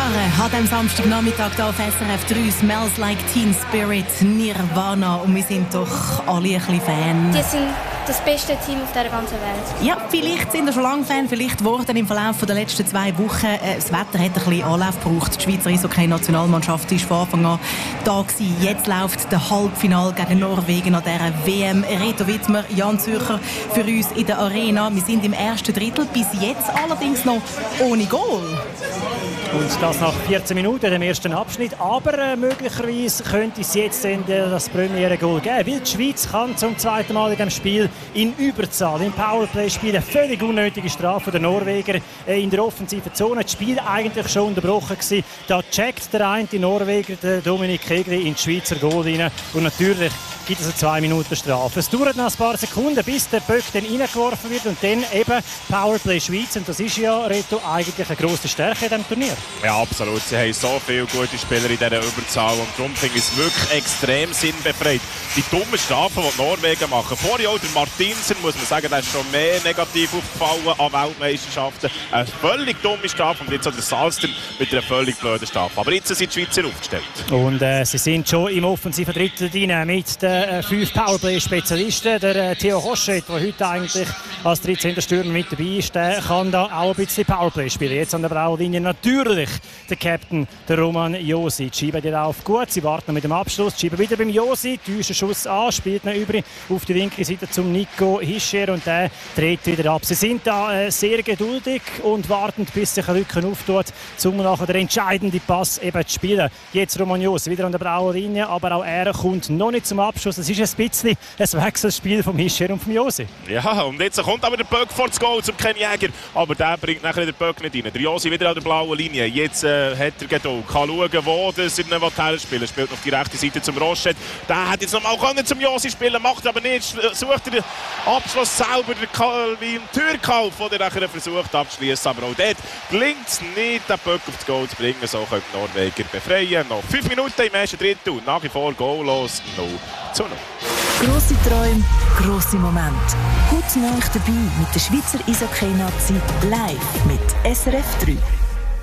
an diesem Samstagnachmittag hier auf SRF 3 «Smells Like Teen Spirit», Nirvana. Und wir sind doch alle ein bisschen Fan. Die sind das beste Team auf der ganzen Welt. Ja, vielleicht sind wir schon lange Fan, vielleicht wurden im Verlauf der letzten 2 Wochen. Das Wetter hat ein bisschen Anlauf gebraucht. Die Schweizer Eishockey-Nationalmannschaft war von Anfang an da gewesen. Jetzt läuft der Halbfinale gegen Norwegen an dieser WM. Reto Wittmer, Jan Zürcher für uns in der Arena. Wir sind im ersten Drittel, bis jetzt allerdings noch ohne Goal. Und das nach 14 Minuten im ersten Abschnitt. Aber möglicherweise könnte es jetzt das Premiere-Goal geben. Weil die Schweiz kann zum zweiten Mal in diesem Spiel in Überzahl, im Powerplay spielen. Völlig unnötige Strafe der Norweger in der offensiven Zone. Das Spiel eigentlich schon unterbrochen gewesen. Da checkt der eine Norweger, der Dominik Kegli, in die Schweizer Goal rein. Und natürlich gibt es eine 2 Minuten Strafe. Es dauert noch ein paar Sekunden, bis der Böck dann reingeworfen wird. Und dann eben Powerplay Schweiz. Und das ist ja, Reto, eigentlich eine grosse Stärke in diesem Turnier. Ja, absolut. Sie haben so viele gute Spieler in dieser Überzahl und darum finde ich es wirklich extrem sinnbefreit. Die dummen Strafen, die Norwegen machen. Vorher auch der Martinsen, muss man sagen, der ist schon mehr negativ aufgefallen an Weltmeisterschaften. Eine völlig dumme Strafe und jetzt auch der Salsten mit einer völlig blöden Strafe. Aber jetzt sind die Schweizer aufgestellt. Und sie sind schon im offensiven Drittel drin mit den 5 Powerplay-Spezialisten. Der Theo Roschet, der heute eigentlich als 13. Stürmer mit dabei ist, der kann da auch ein bisschen Powerplay spielen. Jetzt an der Blaulinie natürlich der Captain, der Roman Josi. Die Scheibe geht auf gut, sie warten mit dem Abschluss. Die Scheibe wieder beim Josi, täuscht Schuss an, spielt ihn über auf die linke Seite zum Nico Hischer und der dreht wieder ab. Sie sind da sehr geduldig und warten, bis sich ein Rücken auftut, um nachher den entscheidenden Pass eben zu spielen. Jetzt Roman Josi wieder an der blauen Linie, aber auch er kommt noch nicht zum Abschluss. Es ist ein bisschen ein Wechselspiel vom Hischer und vom Josi. Ja, und jetzt kommt aber der Böck vor das Goal zum Ken Jäger, aber der bringt nachher den Böck nicht rein. Der Josi wieder an der blauen Linie. Jetzt hat er Geduld, kann schauen, wo er spielen. Spielt auf die rechte Seite zum Roschet. Der hat jetzt noch mal zum Josi spielen, macht aber nicht. Sucht den Abschluss selber, wie im Türkauf, den er nachher versucht abzuschließen. Aber auch dort gelingt es nicht, den Böck auf das Goal zu bringen. So können die Norweger befreien. Noch 5 Minuten im ersten Drittel. Nach wie vor goallos 0:0. Grosse Träume, grosse Momente. Heute neu dabei mit der Schweizer Eishockey-Nazi live mit SRF 3.